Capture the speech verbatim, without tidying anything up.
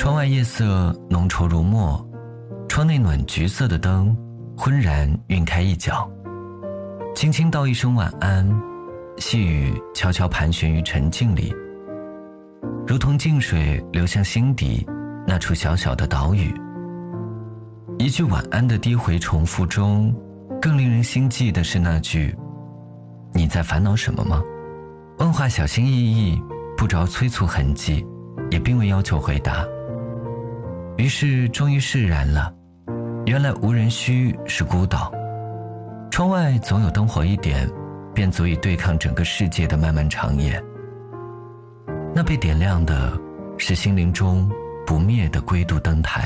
窗外夜色浓稠如墨，窗内暖橘色的灯昏然晕开一角，轻轻道一声晚安，细雨悄悄盘旋于沉静里，如同静水流向心底那处小小的岛屿。一句晚安的低回重复中，更令人心悸的是那句你在烦恼什么吗？问话小心翼翼，不着催促痕迹，也并未要求回答。于是终于释然了，原来无人须是孤岛，窗外总有灯火一点，便足以对抗整个世界的漫漫长夜。那被点亮的是心灵中不灭的归渡灯台。